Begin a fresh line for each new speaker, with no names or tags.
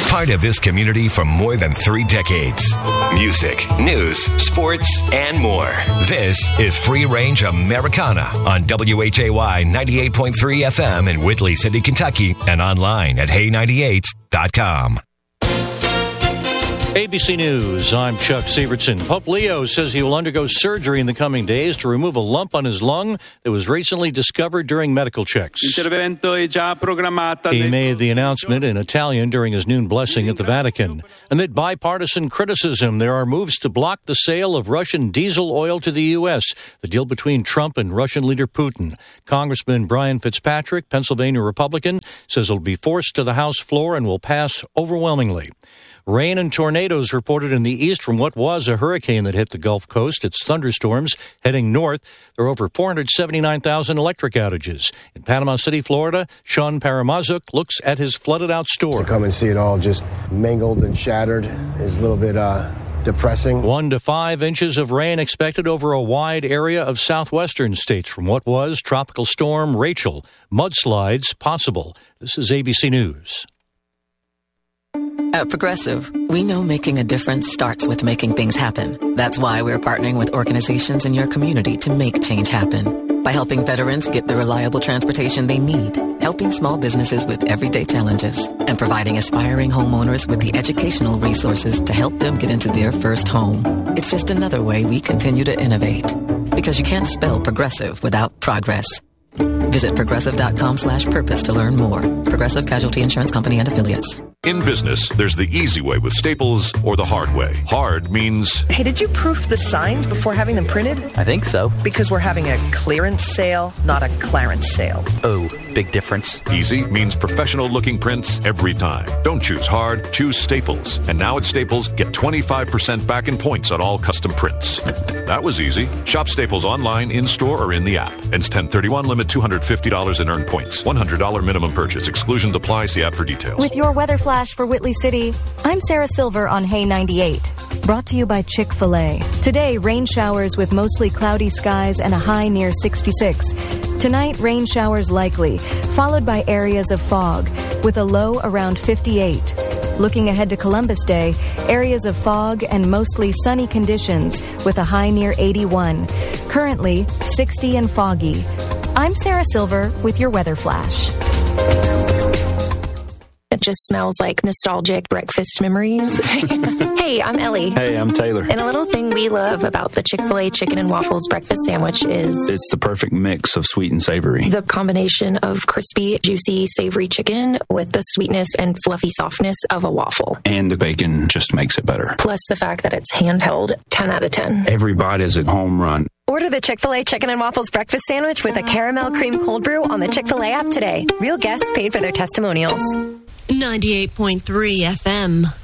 Part of this community for more than 3 decades. Music, news, sports, and more. This is Free Range Americana on WHAY 98.3 FM in Whitley City, Kentucky, and online at hey98.com.
ABC News, I'm Chuck Sievertson. Pope Leo says he will undergo surgery in the coming days to remove a lump on his lung that was recently discovered during medical checks. He made the announcement in Italian during his noon blessing at the Vatican. Amid bipartisan criticism, there are moves to block the sale of Russian diesel oil to the U.S., the deal between Trump and Russian leader Putin. Congressman Brian Fitzpatrick, Pennsylvania Republican, says it will be forced to the House floor and will pass overwhelmingly. Rain and tornadoes reported in the east from what was a hurricane that hit the Gulf Coast. It's thunderstorms heading north. There are over 479,000 electric outages. In Panama City, Florida, Sean Paramazuk looks at his flooded-out store.
To come and see it all just mangled and shattered is a little bit depressing.
1 to 5 inches of rain expected over a wide area of southwestern states from what was Tropical Storm Rachel. Mudslides possible. This is ABC News.
At Progressive, we know making a difference starts with making things happen. That's why we're partnering with organizations in your community to make change happen. By helping veterans get the reliable transportation they need, helping small businesses with everyday challenges, and providing aspiring homeowners with the educational resources to help them get into their first home. It's just another way we continue to innovate. Because you can't spell progressive without progress. Visit progressive.com/purpose to learn more. Progressive Casualty Insurance Company and Affiliates.
In business, there's the easy way with Staples or the hard way. Hard means...
Hey, did you proof the signs before having them printed?
I think so.
Because we're having a clearance sale, not a clarence sale.
Oh, big difference.
Easy means professional-looking prints every time. Don't choose hard, choose Staples. And now at Staples, get 25% back in points on all custom prints. That was easy. Shop Staples online, in-store, or in the app. Ends 10/31, limit $250 in earned points. $100 minimum purchase. Exclusion applies. See app for details.
With your weather flash for Whitley City, I'm Sarah Silver on Hey 98. Brought to you by Chick-fil-A. Today, rain showers with mostly cloudy skies and a high near 66. Tonight, rain showers likely, followed by areas of fog, with a low around 58. Looking ahead to Columbus Day, areas of fog and mostly sunny conditions, with a high near 81. Currently, 60 and foggy. I'm Sarah Silver with your weather flash.
It just smells like nostalgic breakfast memories. Hey, I'm Ellie.
Hey, I'm Taylor.
And a little thing we love about the Chick-fil-A Chicken and Waffles breakfast sandwich is...
it's the perfect mix of sweet and savory.
The combination of crispy, juicy, savory chicken with the sweetness and fluffy softness of a waffle.
And the bacon just makes it better.
Plus the fact that it's handheld, 10 out of 10.
Every bite is a home run.
Order the Chick-fil-A Chicken and Waffles breakfast sandwich with a caramel cream cold brew on the Chick-fil-A app today. Real guests paid for their testimonials.
98.3 FM.